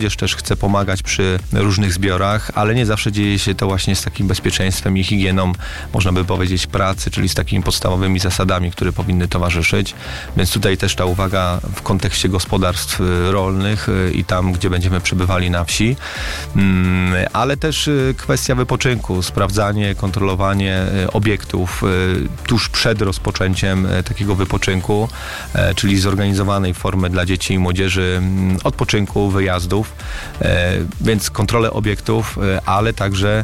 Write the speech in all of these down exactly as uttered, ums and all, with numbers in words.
Młodzież też chce pomagać przy różnych zbiorach, ale nie zawsze dzieje się to właśnie z takim bezpieczeństwem i higieną, można by powiedzieć, pracy, czyli z takimi podstawowymi zasadami, które powinny towarzyszyć. Więc tutaj też ta uwaga w kontekście gospodarstw rolnych i tam, gdzie będziemy przebywali na wsi, ale też kwestia wypoczynku, sprawdzanie, kontrolowanie obiektów tuż przed rozpoczęciem takiego wypoczynku, czyli zorganizowanej formy dla dzieci i młodzieży odpoczynku, wyjazdów, więc kontrolę obiektów, ale także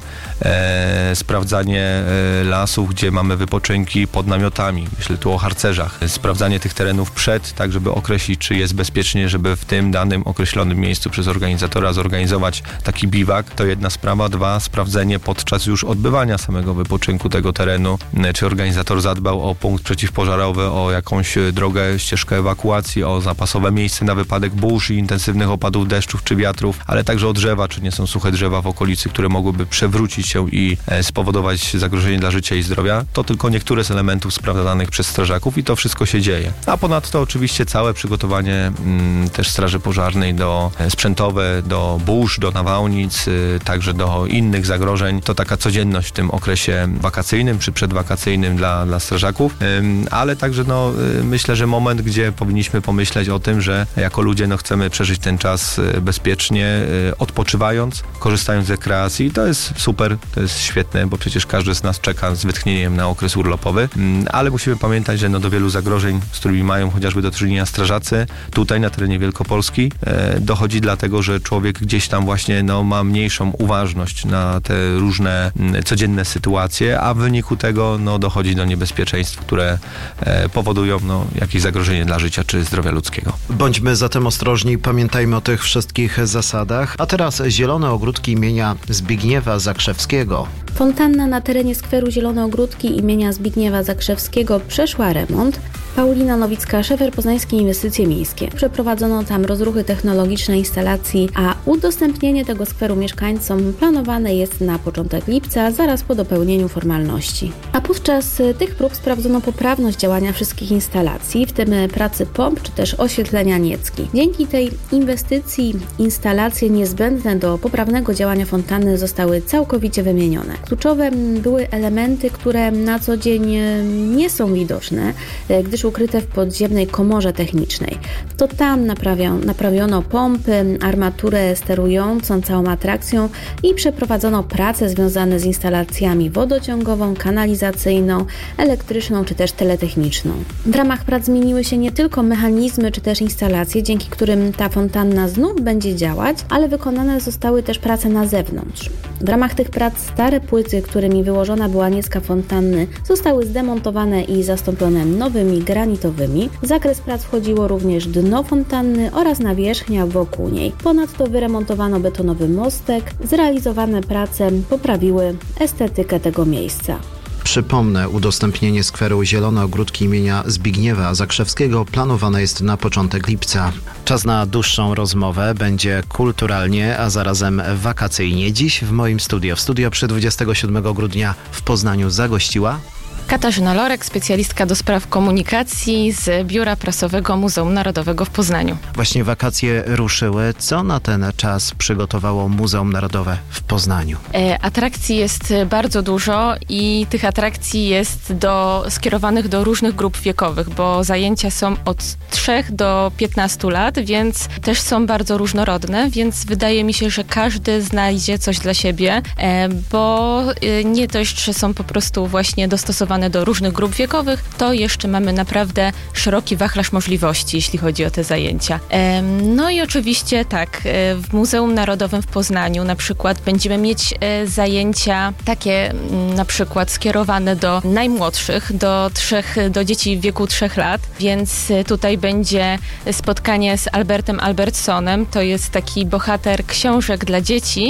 sprawdzanie lasów, gdzie mamy wypoczynki pod namiotami. Myślę tu o harcerzach. Sprawdzanie tych terenów przed, tak żeby określić, czy jest bezpiecznie, żeby w tym danym określonym miejscu przez organizatora zorganizować taki biwak. To jedna sprawa. Dwa, sprawdzenie podczas już odbywania samego wypoczynku tego terenu, czy organizator zadbał o punkt przeciwpożarowy, o jakąś drogę, ścieżkę ewakuacji, o zapasowe miejsce na wypadek burz i intensywnych opadów deszczów czy wiatrów, ale także o drzewa, czy nie są suche drzewa w okolicy, które mogłyby przewrócić się i spowodować zagrożenie dla życia i zdrowia. To tylko niektóre z elementów sprawdzanych przez strażaków i to wszystko się dzieje. A ponadto oczywiście całe przygotowanie m, też Straży Pożarnej do sprzętowe, do burz, do nawałnic, y, także do innych zagrożeń. To taka codzienność w tym okresie wakacyjnym czy przedwakacyjnym dla, dla strażaków, y, ale także no, y, myślę, że moment, gdzie powinniśmy pomyśleć o tym, że jako ludzie no, chcemy przeżyć ten czas y, bezpiecznie, y, odpoczywając, korzystając z rekreacji. I to jest super, to jest świetne, bo przecież każdy z nas czeka z wytchnieniem na okres urlopowy, y, ale musimy pamiętać, że no, do wielu zagrożeń, z którymi mają chociażby do czynienia strażacy, tutaj na terenie Wielkopolski y, dochodzi dlatego, że człowiek gdzieś tam właśnie no, ma mniejszą uważność na te różne y, codzienne sytuacje, a w wyniku tego no, dochodzi do niebezpieczeństw, które y, powodują no, jakieś zagrożenie dla życia czy zdrowia ludzkiego. Bądźmy zatem ostrożni, pamiętajmy o tych wszystkich zasadach. A teraz zielone ogródki imienia Zbigniewa Zakrzewskiego. Fontanna na terenie skweru Zielone Ogródki imienia Zbigniewa Zakrzewskiego przeszła remont. Paulina Nowicka-Szefer, Poznańskie Inwestycje Miejskie. Przeprowadzono tam rozruchy technologiczne instalacji, a udostępnienie tego skweru mieszkańcom planowane jest na początek lipca, zaraz po dopełnieniu formalności. A podczas tych prób sprawdzono poprawność działania wszystkich instalacji, w tym pracy pomp czy też oświetlenia niecki. Dzięki tej inwestycji instalacje niezbędne do poprawnego działania fontanny zostały całkowicie wymienione. Kluczowe były elementy, które na co dzień nie są widoczne, gdyż ukryte w podziemnej komorze technicznej. To tam naprawia, naprawiono pompy, armaturę sterującą całą atrakcją i przeprowadzono prace związane z instalacjami wodociągową, kanalizacyjną, elektryczną czy też teletechniczną. W ramach prac zmieniły się nie tylko mechanizmy czy też instalacje, dzięki którym ta fontanna znów będzie działać, ale wykonane zostały też prace na zewnątrz. W ramach tych prac stare płyty, którymi wyłożona była niecka fontanny, zostały zdemontowane i zastąpione nowymi granitowymi. W zakres prac wchodziło również dno fontanny oraz nawierzchnia wokół niej. Ponadto wyremontowano betonowy mostek. Zrealizowane prace poprawiły estetykę tego miejsca. Przypomnę, udostępnienie skweru Zielone Ogródki imienia Zbigniewa Zakrzewskiego planowane jest na początek lipca. Czas na dłuższą rozmowę, będzie kulturalnie, a zarazem wakacyjnie. Dziś w moim studio, w studio przy dwudziestego siódmego grudnia w Poznaniu zagościła Katarzyna Lorek, specjalistka do spraw komunikacji z Biura Prasowego Muzeum Narodowego w Poznaniu. Właśnie wakacje ruszyły. Co na ten czas przygotowało Muzeum Narodowe w Poznaniu? E, atrakcji jest bardzo dużo i tych atrakcji jest do, skierowanych do różnych grup wiekowych, bo zajęcia są od trzech do piętnastu lat, więc też są bardzo różnorodne, więc wydaje mi się, że każdy znajdzie coś dla siebie, e, bo e, nie dość, że są po prostu właśnie dostosowane do różnych grup wiekowych, to jeszcze mamy naprawdę szeroki wachlarz możliwości, jeśli chodzi o te zajęcia. No i oczywiście tak, w Muzeum Narodowym w Poznaniu na przykład będziemy mieć zajęcia takie na przykład skierowane do najmłodszych, do, trzech, do dzieci w wieku trzech lat, więc tutaj będzie spotkanie z Albertem Albertsonem, to jest taki bohater książek dla dzieci,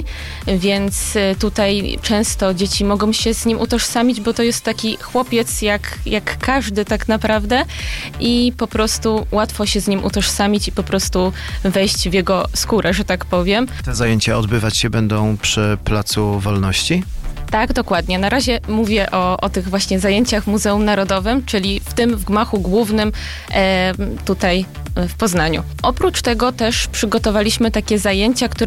więc tutaj często dzieci mogą się z nim utożsamić, bo to jest taki chłopiec jak, jak każdy tak naprawdę i po prostu łatwo się z nim utożsamić i po prostu wejść w jego skórę, że tak powiem. Te zajęcia odbywać się będą przy Placu Wolności? Tak, dokładnie. Na razie mówię o, o tych właśnie zajęciach w Muzeum Narodowym, czyli w tym w gmachu głównym e, tutaj w Poznaniu. Oprócz tego też przygotowaliśmy takie zajęcia, które